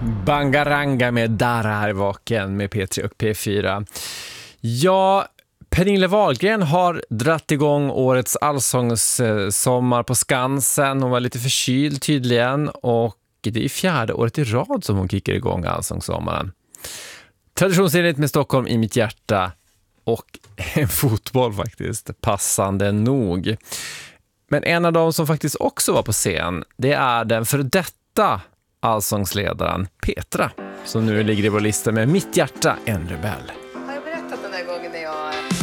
Bangaranga med Dara här i vaken med P3 och P4. Ja, Pernilla Wahlgren har dratt igång årets allsångssommar på Skansen. Hon var lite förkyld tydligen och det är 4:e året i rad som hon kickar igång allsångssommaren. Traditionsenligt med Stockholm i mitt hjärta och en fotboll faktiskt, passande nog. Men en av dem som faktiskt också var på scen, det är den för detta allsångsledaren Petra, som nu ligger i vår lista med Mitt hjärta, en rebell.